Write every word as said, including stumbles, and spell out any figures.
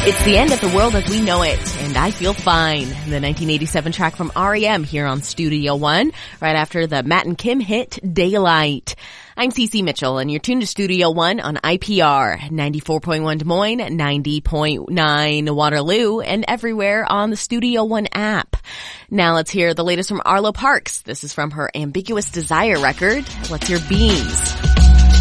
It's the end of the world as we know it, and I feel fine. The nineteen eighty-seven track from R E M here on Studio One, right after the Matt and Kim hit Daylight. I'm Cece Mitchell, and you're tuned to Studio One on I P R, ninety-four point one Des Moines, ninety point nine Waterloo, and everywhere on the Studio One app. Now let's hear the latest from Arlo Parks. This is from her Ambiguous Desire record. Let's hear Beams.